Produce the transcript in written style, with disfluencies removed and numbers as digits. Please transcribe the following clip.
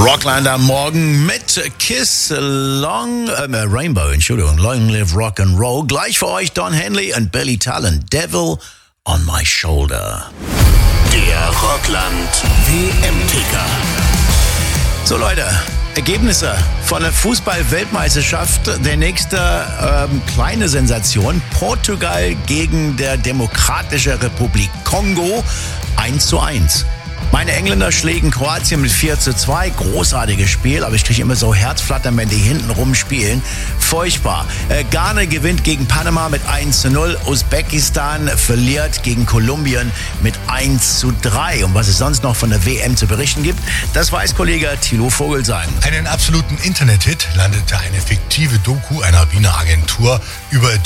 Rockland am Morgen mit Kiss Rainbow, Long Live Rock and Roll. Gleich für euch Don Henley und Billy Talent, Devil on My Shoulder. Der Rockland WM-Ticker. So Leute, Ergebnisse von der Fußball-Weltmeisterschaft. Der nächste kleine Sensation. Portugal gegen der Demokratische Republik Kongo 1:1. Meine Engländer schlägen Kroatien mit 4:2. Großartiges Spiel, aber ich kriege immer so Herzflattern, wenn die hinten rumspielen. Furchtbar. Ghana gewinnt gegen Panama mit 1:0. Usbekistan verliert gegen Kolumbien mit 1:3. Und was es sonst noch von der WM zu berichten gibt, das weiß Kollege Thilo Vogelsang. Einen absoluten Internet-Hit landete eine fiktive Doku einer Wiener Agentur über